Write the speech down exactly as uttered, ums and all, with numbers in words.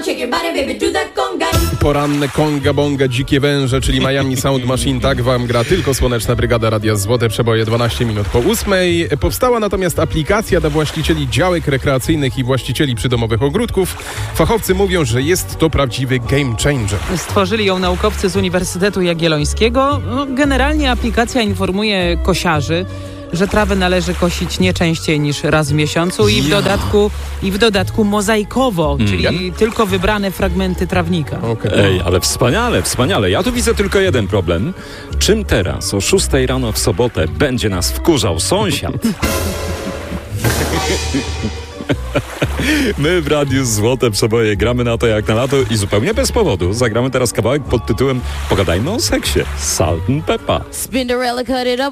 Poranne konga bonga, dzikie węże, czyli Miami Sound Machine, tak wam gra tylko Słoneczna Brygada Radia Złote Przeboje dwanaście minut po ósmej. Powstała natomiast aplikacja dla właścicieli działek rekreacyjnych i właścicieli przydomowych ogródków. Fachowcy mówią, że jest to prawdziwy game changer. Stworzyli ją naukowcy z Uniwersytetu Jagiellońskiego. Generalnie aplikacja informuje kosiarzy, że trawę należy kosić nie częściej niż raz w miesiącu i w dodatku, i w dodatku mozaikowo, Mm. czyli tylko wybrane fragmenty trawnika. Okay. Ej, ale wspaniale, wspaniale. Ja tu widzę tylko jeden problem. Czym teraz o szóstej rano w sobotę będzie nas wkurzał sąsiad? My w Radiu Złote Przeboje gramy na to jak na lato i zupełnie bez powodu zagramy teraz kawałek pod tytułem Pogadajmy o seksie. Salt and Peppa. Spinderella cut it up